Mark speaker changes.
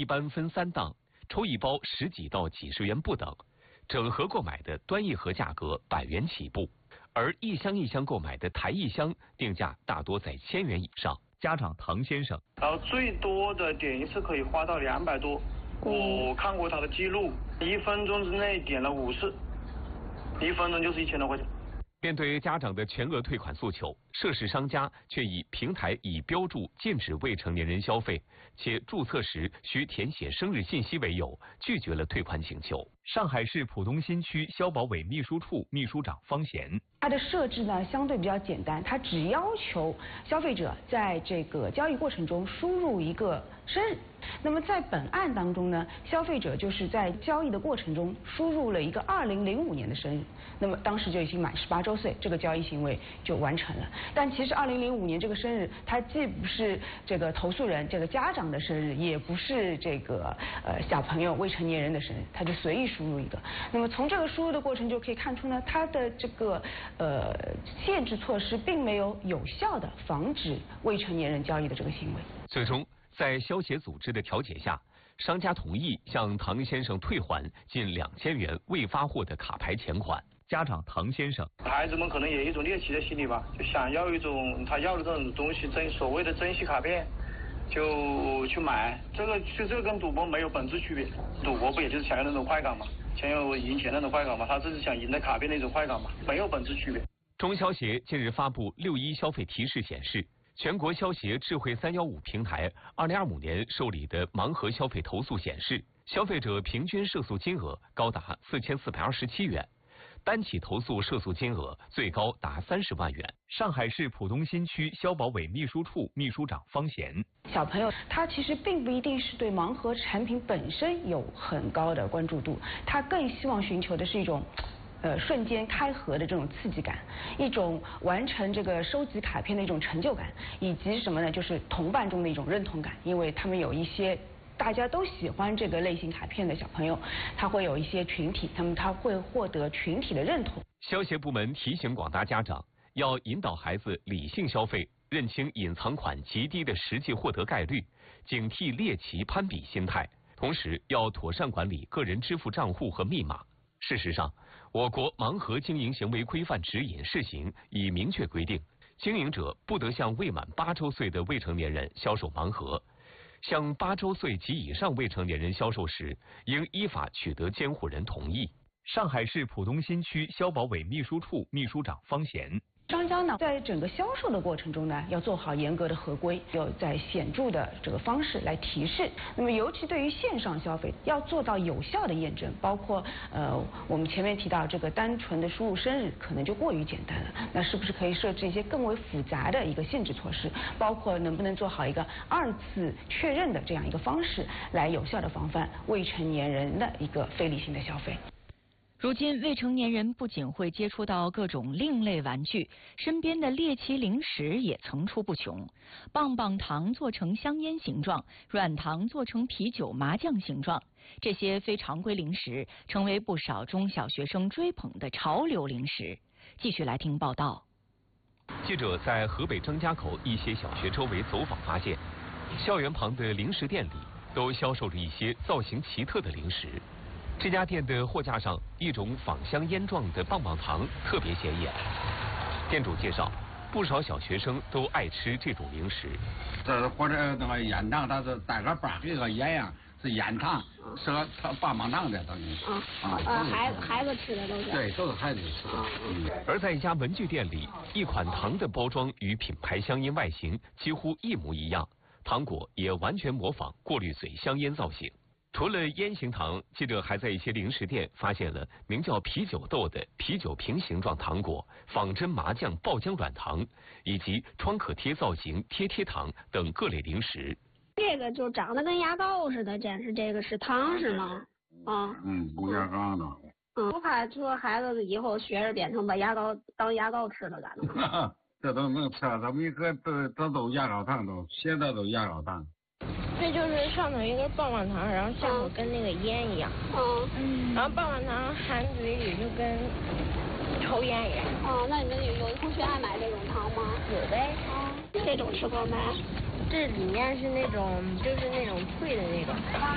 Speaker 1: 般分3档，抽一包10几到几十元不等。整盒购买的端一盒价格100元起步，而一箱一箱购买的台一箱定价大多在1000元以上。家长唐先生，
Speaker 2: 然后最多的点一次可以花到200多，我看过他的记录，1分钟之内点了5次，1分钟就是1000多块钱。
Speaker 1: 面对家长的全额退款诉求，涉事商家却以平台已标注禁止未成年人消费，且注册时需填写生日信息为由，拒绝了退款请求。上海市浦东新区消保委秘书处秘书长方贤，
Speaker 3: 它的设置呢相对比较简单，它只要求消费者在这个交易过程中输入一个生日。那么在本案当中呢，消费者就是在交易的过程中输入了一个2005年的生日，那么当时就已经满18周岁，这个交易行为就完成了。但其实2005年这个生日，它既不是这个投诉人这个家长的生日，也不是这个小朋友未成年人的生日，他就随意输入一个。那么从这个输入的过程就可以看出呢，它的这个限制措施并没有有效的防止未成年人交易的这个行为。
Speaker 1: 最终，在消协组织的调解下，商家同意向唐先生退还近2000元未发货的卡牌钱款。家长唐先生，
Speaker 2: 孩子们可能也有一种猎奇的心理吧，就想要一种他要的这种东西，所谓的珍稀卡片，就去买。这个跟赌博没有本质区别，赌博不也就是想要那种快感嘛，想要赢钱那种快感嘛，他这是想赢得卡片那种快感嘛，没有本质区别。
Speaker 1: 中消协近日发布6.1消费提示显示，全国消协智慧315平台2025年受理的盲盒消费投诉显示，消费者平均涉诉金额高达4427元，单起投诉涉诉金额最高达30万元。上海市浦东新区消保委秘书处秘书长方贤，
Speaker 3: 小朋友他其实并不一定是对盲盒产品本身有很高的关注度，他更希望寻求的是一种瞬间开盒的这种刺激感，一种完成这个收集卡片的一种成就感，以及什么呢？就是同伴中的一种认同感，因为他们有一些大家都喜欢这个类型卡片的小朋友，他会有一些群体，他会获得群体的认同。
Speaker 1: 消协部门提醒广大家长，要引导孩子理性消费，认清隐藏款极低的实际获得概率，警惕猎奇攀比心态，同时要妥善管理个人支付账户和密码。事实上，我国盲盒经营行为规范指引试行已明确规定，经营者不得向未满8周岁的未成年人销售盲盒，向8周岁及以上未成年人销售时，应依法取得监护人同意。上海市浦东新区消保委秘书处秘书长方贤，
Speaker 3: 商家呢，在整个销售的过程中呢，要做好严格的合规，有在显著的这个方式来提示。那么，尤其对于线上消费，要做到有效的验证，包括我们前面提到这个单纯的输入生日可能就过于简单了，那是不是可以设置一些更为复杂的一个限制措施？包括能不能做好一个2次确认的这样一个方式，来有效的防范未成年人的一个非理性的消费。
Speaker 4: 如今，未成年人不仅会接触到各种另类玩具，身边的猎奇零食也层出不穷。棒棒糖做成香烟形状，软糖做成啤酒、麻将形状，这些非常规零食成为不少中小学生追捧的潮流零食。继续来听报道。
Speaker 1: 记者在河北张家口一些小学周围走访发现，校园旁的零食店里都销售着一些造型奇特的零食。这家店的货架上，一种仿香烟状的棒棒糖特别显眼。店主介绍，不少小学生都爱吃这种零食。
Speaker 5: 这或者那个烟糖，它是带个棒，跟个烟样，是烟糖，是个棒棒糖的东西。
Speaker 6: 孩子吃的都是。
Speaker 5: 对，都是孩子吃的。
Speaker 1: 而在一家文具店里，一款糖的包装与品牌香烟外形几乎一模一样，糖果也完全模仿过滤嘴香烟造型。除了烟形糖，记者还在一些零食店发现了名叫啤酒豆的啤酒瓶形状糖果、仿真麻酱爆浆软糖，以及创可贴造型贴贴糖等各类零食。
Speaker 6: 这个就长得跟牙膏似的，这个是糖是吗？
Speaker 5: 不牙膏的。
Speaker 6: 我怕说孩子以后学着变成把牙膏当牙膏吃了，咋弄？
Speaker 5: 这都能吃，他们一个都牙膏糖，都写的都牙膏糖。
Speaker 7: 这就是上头一个棒棒糖，然后下头跟那个烟一样。然后棒棒糖含嘴里就跟抽烟一样。
Speaker 6: 那你们有的同学爱买这种糖吗？
Speaker 7: 有呗。
Speaker 6: 这种吃过没？
Speaker 7: 这里面是那种就是那种脆的那种。